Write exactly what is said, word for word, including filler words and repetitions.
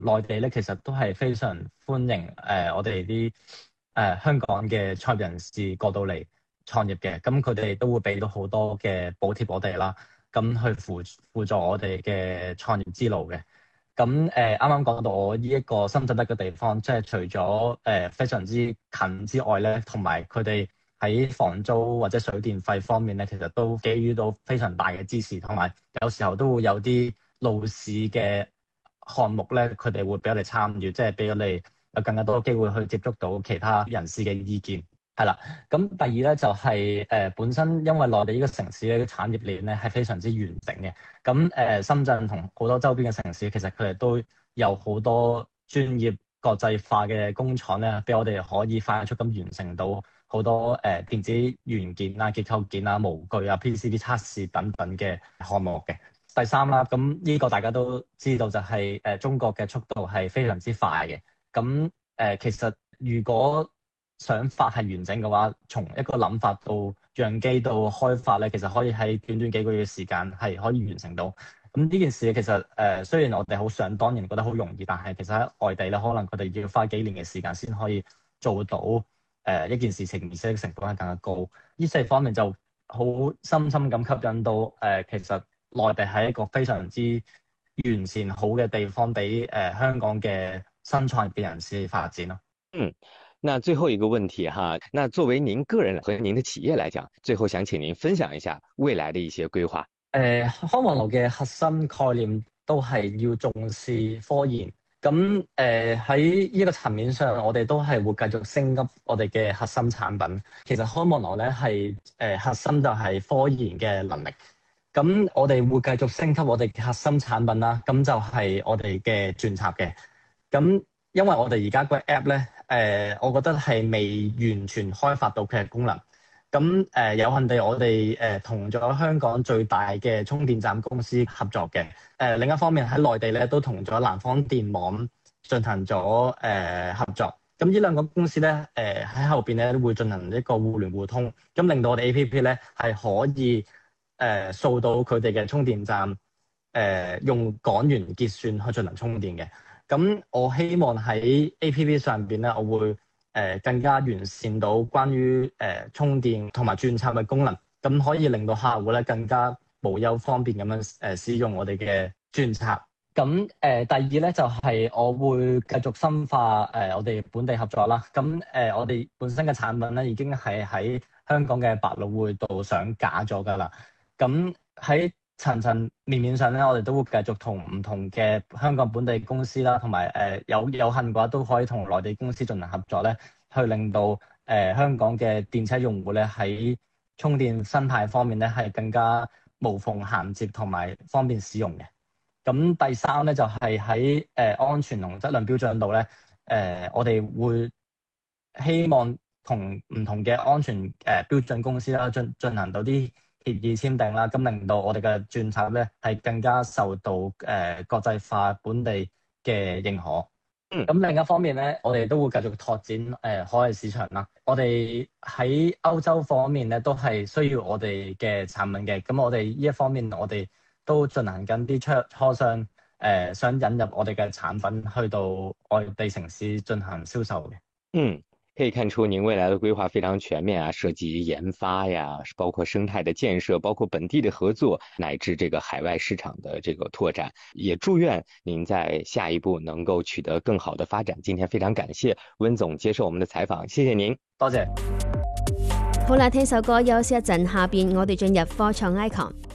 內地咧其實都係非常歡迎誒、呃、我哋啲誒香港嘅創業人士過到嚟創業嘅，咁佢哋都會俾到好多嘅補貼我哋啦，咁去輔輔助我哋嘅創業之路嘅。咁誒啱啱講到我呢一個深圳得嘅地方，即係除咗誒、呃、非常之近之外咧，同埋佢哋喺房租或者水電費方面咧，其實都給予到非常大嘅支持，同埋有，有時候都會有啲路試嘅項目咧，佢哋會俾我哋參與，即係俾我哋有更加多機會去接觸到其他人士嘅意見。係啦，咁第二咧就係、是、誒、呃、本身因為內地呢個城市嘅產業鏈咧係非常之完整嘅，咁誒、呃、深圳同好多周邊嘅城市其實佢哋都有好多專業國際化嘅工廠咧，俾我哋可以快速咁完成到好多誒、呃、電子元件啊、結構件啊、模具啊、P C B 測試等等嘅項目嘅。第三啦，咁呢個大家都知道就係、是、誒、呃、中國嘅速度係非常之快嘅，咁誒、呃、其實如果想法係完整嘅話，從一個諗法到樣機到開發咧，其實可以喺短短幾個月嘅時間係可以完成到。咁呢件事其實誒、呃，雖然我哋好想當然覺得好容易，但係其實喺外地咧，可能佢哋要花幾年嘅時間先可以做到誒、呃、一件事情，而且成本係更加高。呢四方面就好深深咁吸引到誒、呃，其實內地係一個非常之完善好嘅地方，俾誒、呃、香港嘅新創業嘅人士發展咯。 嗯。那最後一個問題哈，那作為您個人和您的企業來講，最後想請您分享一下未來的一些規劃。 誒，康王樓嘅核心概念都係要重視科研，咁誒喺呢個層面上，我哋都係會繼續升級我哋嘅核心產品。其實康王樓咧係誒核心就係科研嘅能力，咁我哋會繼續升級我哋嘅核心產品啦，咁就係我哋嘅鑽插嘅，咁。因為我哋而家個 app 咧，誒、呃，我覺得係未完全開發到佢嘅功能。咁誒、呃，有幸地，我哋誒同咗香港最大嘅充電站公司合作嘅。誒、呃，另一方面喺內地咧，都同咗南方電網進行咗誒、呃、合作。咁呢兩個公司咧，誒、呃、喺後邊咧會進行一個互聯互通，咁令到我哋 A P P 咧係可以誒掃、呃、到佢哋嘅充電站，誒、呃、用港元結算去進行充電嘅。咁我希望喺 A P P 上邊咧，我會誒、呃、更加完善到關於誒、呃、充電同埋轉插嘅功能，咁可以令到客戶咧更加無憂方便咁樣誒使用我哋嘅轉插。咁誒、呃、第二咧就係、是、我會繼續深化誒、呃、我哋本地合作啦。咁誒、呃、我哋本身嘅產品咧已經係喺香港嘅百老匯度上架咗㗎啦。咁喺層層面面上咧，我哋都會繼續同唔同嘅香港本地公司啦，同埋誒有有幸嘅話都可以同內地公司進行合作咧，去令到誒、呃、香港嘅電車用戶咧喺充電生態方面咧係更加無縫銜接同埋方便使用嘅。咁第三咧就係喺誒安全同質量標準度咧，誒、呃、我哋會希望同唔同嘅安全誒、呃、標準公司啦進進行到啲協議簽訂啦，咁令到我哋嘅鑽插咧係更加受到誒、呃、國際化本地嘅認可。 嗯， 咁另一方面咧，我哋都會繼續拓展誒、呃、海外市場啦。我哋喺歐洲方面咧都係需要我哋嘅產品嘅。咁我哋呢一方面，我哋都進行緊啲磋磋商，誒、呃、想引入我哋嘅產品去到外地城市進行銷售嘅。 嗯。可以看出您未來的規劃非常全面啊，涉及研發呀，包括生態的建設，包括本地的合作，乃至這個海外市場的這個拓展。也祝願您在下一步能夠取得更好的發展。今天非常感謝溫總接受我們的採訪，謝謝您。 多謝。 好啦，聽首歌休息一陣，下邊我哋進入科創 icon。